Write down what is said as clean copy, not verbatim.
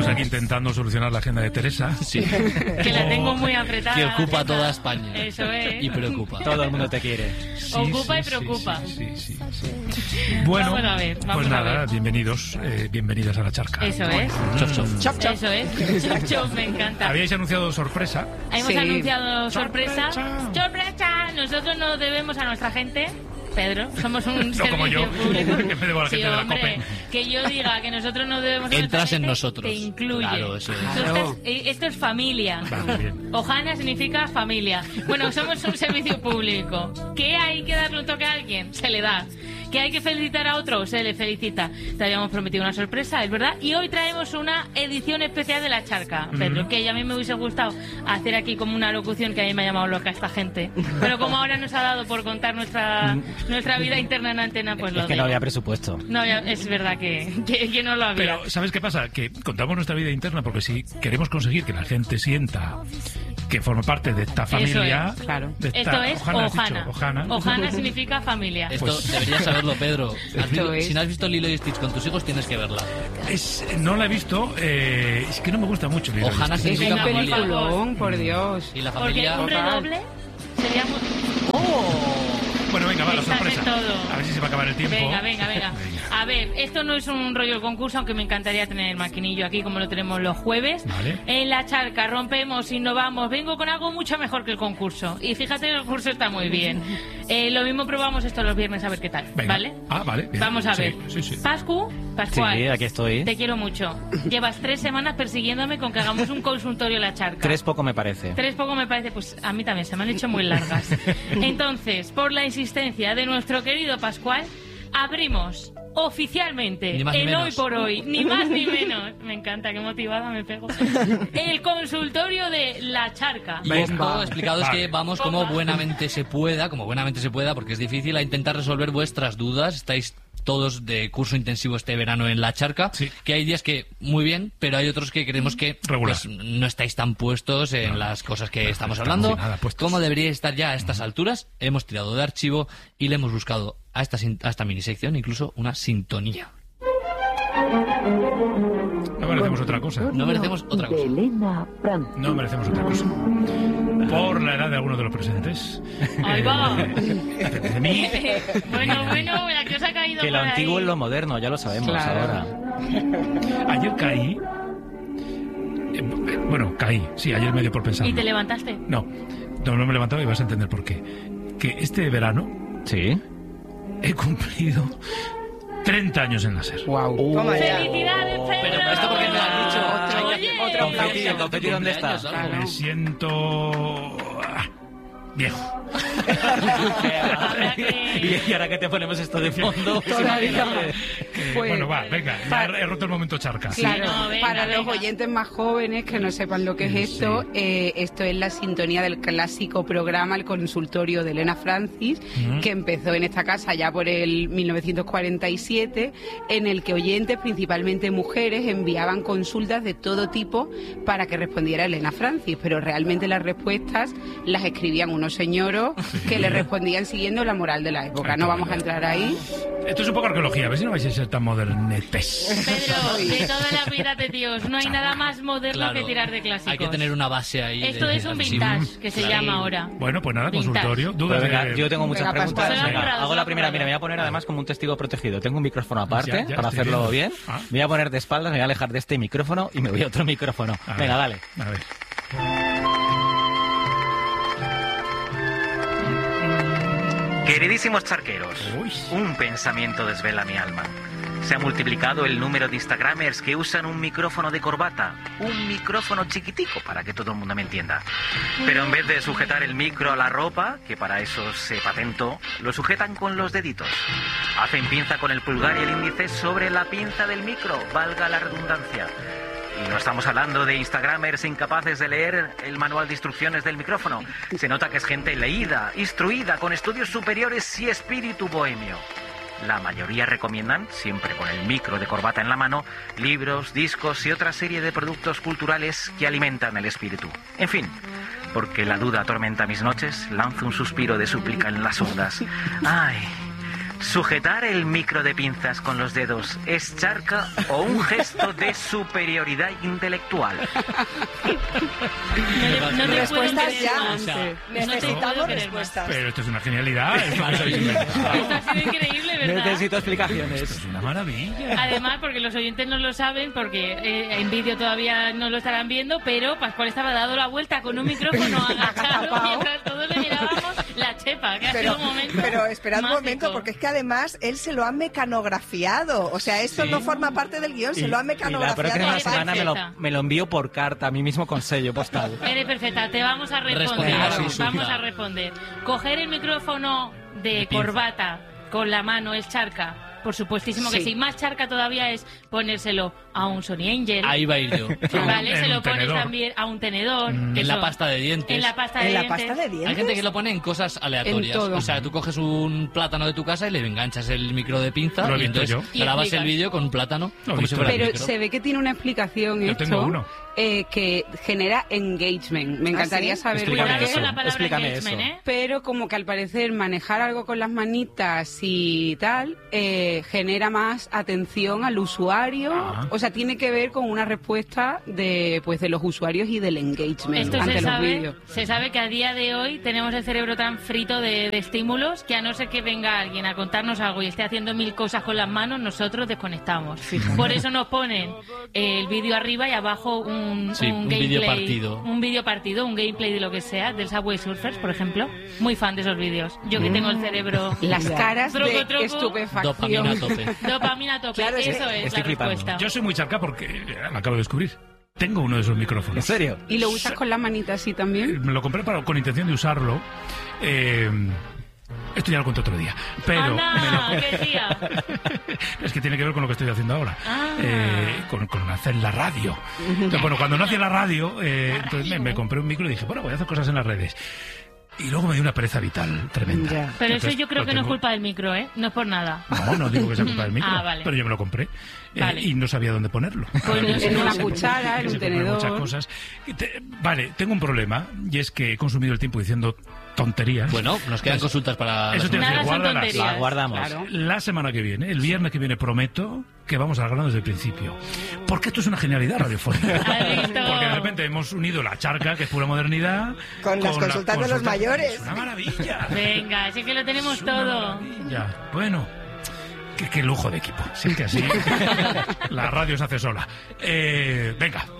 Estamos aquí intentando solucionar la agenda de Teresa. Sí. Que la tengo muy apretada. Que ocupa toda España. Eso es. Y preocupa. Todo el mundo te quiere. Sí, Ocupa y sí, preocupa. Sí. Bueno, Vamos a ver, pues nada, bienvenidos, bienvenidas a la charca. Eso es. Chop, chop. Eso es. Chop, chop, me encanta. Habíais anunciado sorpresa. Hemos anunciado sorpresa. ¡Sorpresa! Nosotros no debemos a nuestra gente, Pedro, somos un No como yo, público. que me debo a la Sí, gente de la hombre, COPE. que yo diga que nosotros no debemos a Entras nuestra en gente, nosotros. te incluye. Claro, eso es. Tú esto es familia. Vale, bien. Ohana significa familia. Bueno, somos un servicio público. ¿Qué hay que darle un toque a alguien? Se le da. ¿Que hay que felicitar a otro? Se le felicita. Te habíamos prometido una sorpresa, es verdad. Y hoy traemos una edición especial de La Charca, Pedro, que a mí me hubiese gustado hacer aquí como una locución, que a mí me ha llamado loca esta gente. Pero como ahora nos ha dado por contar nuestra vida interna en antena, pues lo Es que digo. no había presupuesto. No, es verdad que no lo había. Pero, ¿sabes qué pasa? Que contamos nuestra vida interna porque si queremos conseguir que la gente sienta que forma parte de esta familia... Eso es, claro. de esta, Esto es Ohana. Ohana. Ohana significa familia. Esto deberías saberlo, Pedro. es. Si no has visto Lilo y Stitch con tus hijos, tienes que verla. No la he visto, es que no me gusta mucho. Lilo y Ohana Stitch. Es significa un familia. peliculón, por Dios. Y la Porque familia... un redoble sería muy... Bueno, venga, va, la Estás en sorpresa. todo. A ver si se va a acabar el tiempo. Venga. A ver, esto no es un rollo de concurso, aunque me encantaría tener el maquinillo aquí como lo tenemos los jueves. Vale. En La Charca rompemos, innovamos, vengo con algo mucho mejor que el concurso. Y fíjate, el concurso está muy bien. Lo mismo probamos esto los viernes a ver qué tal, Venga. ¿vale? Ah, vale. Bien. Vamos a ver. Sí. Pascual, Sí, aquí estoy. te quiero mucho. Llevas 3 semanas persiguiéndome con que hagamos un consultorio en La Charca. 3 poco me parece. 3 poco me parece, pues a mí también se me han hecho muy largas. Entonces, por la insistencia de nuestro querido Pascual, abrimos oficialmente, Ni más ni en menos. Hoy por Hoy, ni más ni menos, me encanta, qué motivada me pego, el consultorio de La Charca. Y esto explicado es que Vale. vamos como buenamente se pueda, porque es difícil, a intentar resolver vuestras dudas. Estáis todos de curso intensivo este verano en La Charca, Sí. que hay días que muy bien, pero hay otros que creemos que Regular. pues, no estáis tan puestos en las cosas que estamos estamos hablando. nada puestos. ¿Cómo deberíais estar ya a estas alturas? Hemos tirado de archivo y le hemos buscado a esta minisección incluso una sintonía. No merecemos otra cosa. No merecemos otra cosa. No merecemos otra cosa. Por la edad de algunos de los presentes. Ahí va. De mí. Bueno, la que os ha caído Que lo por ahí. antiguo es lo moderno, ya lo sabemos Claro. ahora. Ayer caí. Sí, ayer me dio por pensar. ¿Y te levantaste? No me he levantado y vas a entender por qué. Que este verano Sí. he cumplido 30 años en la SER. Wow. Toma ya. ¡Felicidades, Pedro! Pero esto porque me lo has dicho. Oye, Otro Confeti, ¿el confeti dónde está? Cumpleaños, algo. Me siento... viejo. Habrá que- Y ahora que te ponemos esto de fondo, Todavía. Pues, Bueno, va, venga. Ya he roto el momento charca. Claro, no, venga, para los venga. oyentes más jóvenes que no sepan lo que es esto, esto es la sintonía del clásico programa El Consultorio de Elena Francis, que empezó en esta casa ya por el 1947, en el que oyentes, principalmente mujeres, enviaban consultas de todo tipo para que respondiera Elena Francis, pero realmente las respuestas las escribían unos señoros que le respondían siguiendo la moral de la época. No vamos a entrar ahí. Esto es un poco arqueología, a ver si no vais a ser tan modernetes. Pedro, de toda la vida de Dios, no hay nada más moderno Claro, que tirar de clásicos. hay que tener una base ahí. Esto es un vintage, que se llama ahora. Bueno, pues nada, Vintage. consultorio. Pues Dudas venga, de... yo tengo muchas Venga, preguntas. Pascual. Se lo han Venga, currado, hago se lo la han primera. currado. Mira, me voy a poner además como un testigo protegido. Tengo un micrófono aparte Ya para estoy hacerlo viendo. bien. Ah. Me voy a poner de espaldas, me voy a alejar de este micrófono y me voy a otro micrófono. A ver, Venga, dale. A ver. Queridísimos charqueros, Uy. un pensamiento desvela mi alma. Se ha multiplicado el número de instagramers que usan un micrófono de corbata, un micrófono chiquitico para que todo el mundo me entienda. Pero en vez de sujetar el micro a la ropa, que para eso se patentó, lo sujetan con los deditos. Hacen pinza con el pulgar y el índice sobre la pinza del micro, valga la redundancia. Y no estamos hablando de instagramers incapaces de leer el manual de instrucciones del micrófono. Se nota que es gente leída, instruida, con estudios superiores y espíritu bohemio. La mayoría recomiendan, siempre con el micro de corbata en la mano, libros, discos y otra serie de productos culturales que alimentan el espíritu. En fin, porque la duda atormenta mis noches, lanzo un suspiro de súplica en las ondas. ¡Ay! ¿Sujetar el micro de pinzas con los dedos es charca o un gesto de superioridad intelectual? No te Respuestas puedo ya. creer más. O sea, No te puedo Necesitamos creer más. respuestas. Pero esto es una genialidad. Esto no se habéis inventado. Esto ha sido increíble, ¿verdad? Necesito explicaciones. Es una maravilla. Además, porque los oyentes no lo saben, porque en vídeo todavía no lo estarán viendo, pero Pascual estaba dando la vuelta con un micrófono agachado mientras todos le mirábamos la chepa, que ha sido un momento Pero esperad un mágico. momento, porque es que además él se lo ha mecanografiado. O sea, esto no forma parte del guión, se lo ha Y la mecanografiado. próxima Eres semana perfecta. me lo envío por carta, a mí mismo con sello postal. Eres perfecta, te vamos a responder. Responderás Vamos insulta. a responder. Coger el micrófono de pinza. corbata con la mano es charca. Por supuestísimo que Sí. sí. Más charca todavía es ponérselo a un Sony Angel. Ahí va a ir yo. Vale, En se lo un pones tenedor. también a un tenedor. En la eso. pasta de dientes. En la pasta de ¿En la dientes. pasta de dientes? Hay gente que lo pone en cosas aleatorias. En todo. O sea, tú coges un plátano de tu casa y le enganchas el micro de pinza Lo he y visto entonces yo. grabas Y el explicas. vídeo con un plátano Lo he como si visto fuera yo. el Pero micro. se ve que tiene una explicación Yo esto tengo uno. que genera engagement. Me encantaría ¿sí? saber Explícame por Cuidado qué. con la palabra Explícame engagement, eso. ¿eh? Pero como que al parecer manejar algo con las manitas y tal genera más atención al usuario. Ah. O sea, tiene que ver con una respuesta de los usuarios y del engagement Esto ante se los sabe, vídeos. se sabe que a día de hoy tenemos el cerebro tan frito de estímulos que a no ser que venga alguien a contarnos algo y esté haciendo mil cosas con las manos, nosotros desconectamos. Por eso nos ponen el vídeo arriba y abajo un vídeo gameplay, partido. un vídeo partido, un gameplay de lo que sea, del Subway Surfers, por ejemplo. Muy fan de esos vídeos. Yo que tengo el cerebro... Las caras Troco, de troco. estupefacción. Dopamina a tope. Dopamina a tope. Claro, Eso es estoy la flipando. respuesta. Yo soy muy charca porque lo acabo de descubrir. Tengo uno de esos micrófonos. ¿En serio? ¿Y lo usas con las manitas así también? Me lo compré con intención de usarlo. Esto ya lo conté otro día. Pero Anda, qué día. es que tiene que ver con lo que estoy haciendo ahora. Ah. Con hacer la radio. Entonces, bueno, cuando no hacía la radio, entonces me compré un micro y dije, bueno, voy a hacer cosas en las redes. Y luego me dio una pereza vital tremenda. Ya. Pero eso Entonces, yo creo lo que no es tengo- culpa del micro, ¿eh? No es por nada. No digo que sea culpa del micro. Ah, vale. Pero yo me lo compré. Vale. Y no sabía dónde ponerlo. Pues en una Se- cuchara, en se un ponen muchas tenedor. cosas. Vale, tengo un problema y es que he consumido el tiempo diciendo tonterías. Bueno, nos quedan consultas para... Eso la te semana. Nada son guárdalas. tonterías. La guardamos. Claro. La semana que viene, el viernes que viene, prometo que vamos al grano desde el principio. Porque esto es una genialidad radiofónica. ¿Has visto? Porque de repente hemos unido la charca, que es pura modernidad, Con las consultas de los mayores. Es una maravilla. Venga, así que lo tenemos Es una todo. maravilla. Bueno, qué lujo de equipo. Sí que así la radio se hace sola. Venga.